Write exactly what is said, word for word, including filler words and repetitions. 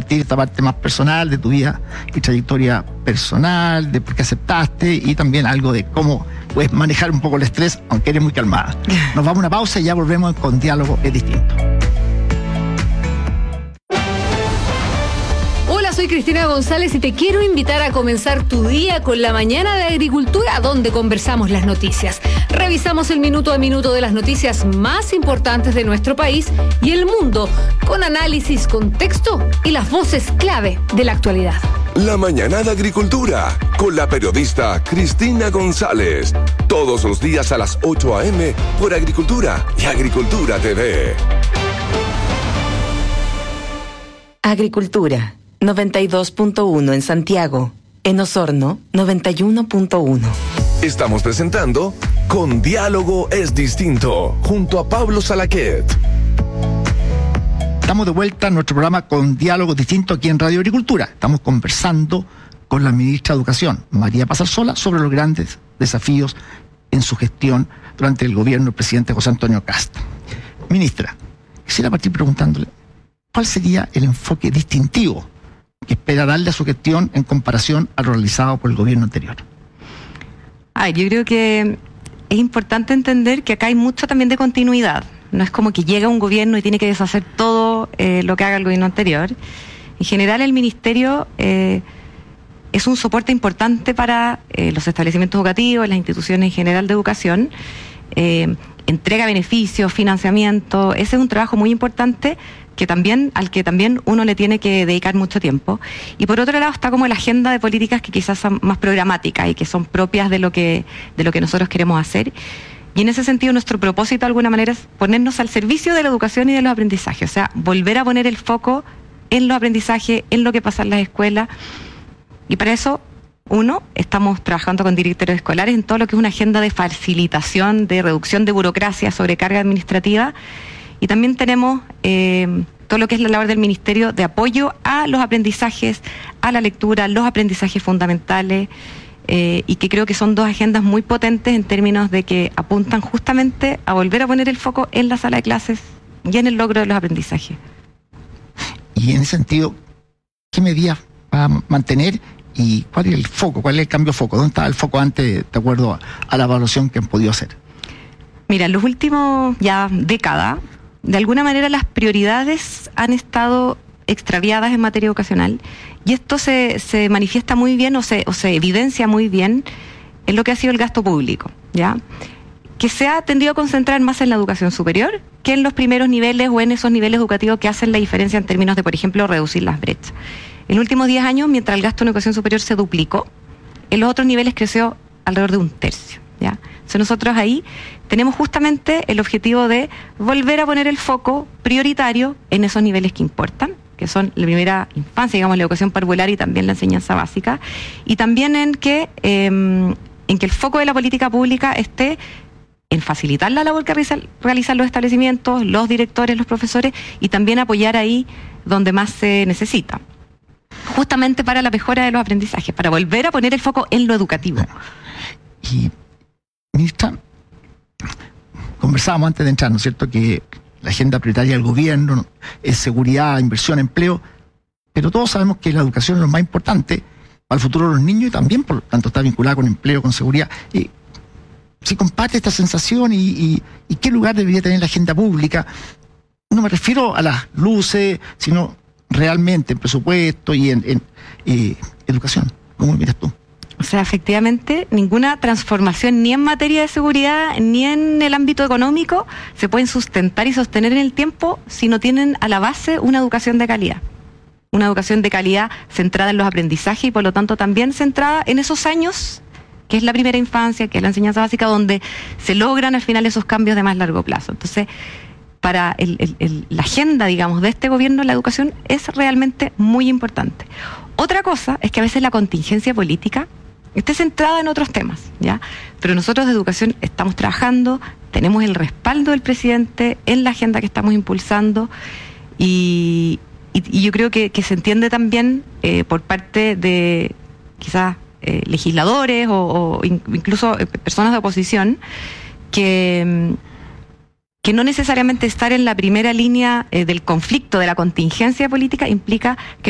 compartir esta parte más personal de tu vida y trayectoria personal, de por qué aceptaste y también algo de cómo puedes manejar un poco el estrés, aunque eres muy calmada. Nos vamos a una pausa y ya volvemos con Diálogo es Distinto. Hola, soy Cristina González y te quiero invitar a comenzar tu día con la Mañana de Agricultura, donde conversamos las noticias. Revisamos el minuto a minuto de las noticias más importantes de nuestro país y el mundo, con análisis, contexto y las voces clave de la actualidad. La Mañana de Agricultura, con la periodista Cristina González. Todos los días a las ocho a eme por Agricultura y Agricultura T V. Agricultura, noventa y dos punto uno en Santiago. En Osorno, noventa y uno punto uno. Estamos presentando Con Diálogo es Distinto, junto a Pablo Salaquet. Estamos de vuelta en nuestro programa Con Diálogo Distinto aquí en Radio Agricultura. Estamos conversando con la ministra de Educación, María Paz Arzola, sobre los grandes desafíos en su gestión durante el gobierno del presidente José Antonio Kast. Ministra, quisiera partir preguntándole, ¿cuál sería el enfoque distintivo que espera darle a su gestión en comparación a lo realizado por el gobierno anterior? Ay, yo creo que es importante entender que acá hay mucho también de continuidad. No es como que llega un gobierno y tiene que deshacer todo eh, lo que haga el gobierno anterior. En general, el ministerio eh, es un soporte importante para eh, los establecimientos educativos, las instituciones en general de educación. Eh, entrega beneficios, financiamiento. Ese es un trabajo muy importante que también, al que también uno le tiene que dedicar mucho tiempo. Y por otro lado está como la agenda de políticas que quizás son más programáticas y que son propias de lo que, de lo que nosotros queremos hacer. Y en ese sentido nuestro propósito de alguna manera es ponernos al servicio de la educación y de los aprendizajes, o sea, volver a poner el foco en los aprendizajes, en lo que pasa en las escuelas. Y para eso, uno, estamos trabajando con directores escolares en todo lo que es una agenda de facilitación, de reducción de burocracia, sobrecarga administrativa. Y también tenemos eh, todo lo que es la labor del ministerio de apoyo a los aprendizajes, a la lectura, los aprendizajes fundamentales, eh, y que creo que son dos agendas muy potentes en términos de que apuntan justamente a volver a poner el foco en la sala de clases y en el logro de los aprendizajes. Y en ese sentido, ¿qué medidas va a mantener y cuál es el foco, cuál es el cambio de foco? ¿Dónde estaba el foco antes, de acuerdo a, a la evaluación que han podido hacer? Mira, en los últimos ya décadas, de alguna manera las prioridades han estado extraviadas en materia educacional y esto se, se manifiesta muy bien o se, o se evidencia muy bien en lo que ha sido el gasto público, ¿ya? Que se ha tendido a concentrar más en la educación superior que en los primeros niveles o en esos niveles educativos que hacen la diferencia en términos de, por ejemplo, reducir las brechas. En los últimos diez años, mientras el gasto en educación superior se duplicó, en los otros niveles creció alrededor de un tercio, ¿ya? Entonces nosotros ahí tenemos justamente el objetivo de volver a poner el foco prioritario en esos niveles que importan, que son la primera infancia, digamos, la educación parvular y también la enseñanza básica, y también en que, eh, en que el foco de la política pública esté en facilitar la labor que realizan los establecimientos, los directores, los profesores, y también apoyar ahí donde más se necesita, justamente para la mejora de los aprendizajes, para volver a poner el foco en lo educativo. Y, ministra, conversábamos antes de entrar, ¿no es cierto?, que la agenda prioritaria del gobierno es seguridad, inversión, empleo, pero todos sabemos que la educación es lo más importante para el futuro de los niños y también, por lo tanto, está vinculada con empleo, con seguridad. Y si comparte esta sensación y, y, y qué lugar debería tener la agenda pública, no me refiero a las luces, sino realmente en presupuesto y en, en eh, educación. ¿Cómo miras tú? O sea, efectivamente, ninguna transformación ni en materia de seguridad ni en el ámbito económico se pueden sustentar y sostener en el tiempo si no tienen a la base una educación de calidad. Una educación de calidad centrada en los aprendizajes y por lo tanto también centrada en esos años, que es la primera infancia, que es la enseñanza básica, donde se logran al final esos cambios de más largo plazo. Entonces, para el, el, el, la agenda, digamos, de este gobierno, la educación es realmente muy importante. Otra cosa es que a veces la contingencia política esté centrada en otros temas, ¿ya? Pero nosotros de educación estamos trabajando, tenemos el respaldo del presidente en la agenda que estamos impulsando y, y, y yo creo que, que se entiende también eh, por parte de quizás eh, legisladores o, o incluso eh, personas de oposición que, que no necesariamente estar en la primera línea eh, del conflicto, de la contingencia política implica que